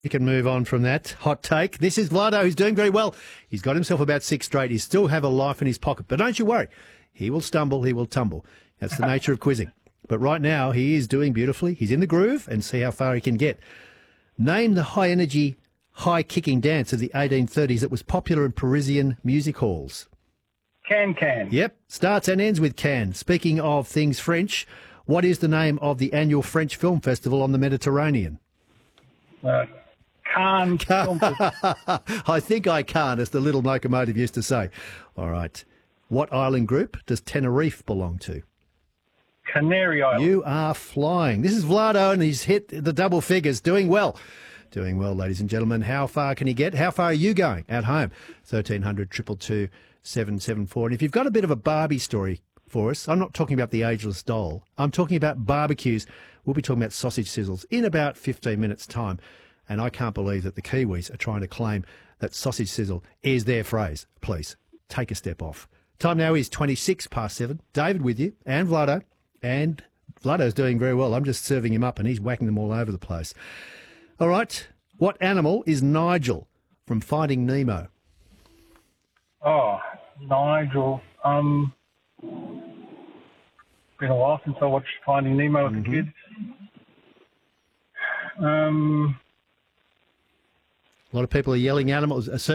You can move on from that hot take. This is Vlado, who's doing very well. He's got himself about 6 straight. He still have a life in his pocket. But don't you worry. He will stumble, he will tumble. That's the nature of quizzing. But right now, he is doing beautifully. He's in the groove, and see how far he can get. Name the high-energy, high-kicking dance of the 1830s that was popular in Parisian music halls. Can. Yep, starts and ends with can. Speaking of things French, what is the name of the annual French Film Festival on the Mediterranean? Cannes. I think I can't, as the little locomotive used to say. All right. What island group does Tenerife belong to? Canary Islands. You are flying. This is Vlado, and he's hit the double figures. Doing well. Doing well, ladies and gentlemen. How far can he get? How far are you going at home? 1300 222 774. And if you've got a bit of a Barbie story for us, I'm not talking about the ageless doll. I'm talking about barbecues. We'll be talking about sausage sizzles in about 15 minutes' time. And I can't believe that the Kiwis are trying to claim that sausage sizzle is their phrase. Please, take a step off. Time now is 26 past 7. David with you, and Vlado. And Vlado's doing very well. I'm just serving him up, and he's whacking them all over the place. All right. What animal is Nigel from Finding Nemo? Oh, Nigel. Been a while since I watched Finding Nemo as a kid. A lot of people are yelling animals.